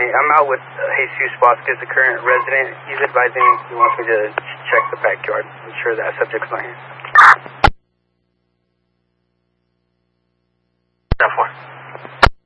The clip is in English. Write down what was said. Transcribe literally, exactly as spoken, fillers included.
I'm out with uh, Jesus Vasquez, the current resident. He's advising he wants me to check the backyard. I'm sure that subject's not here.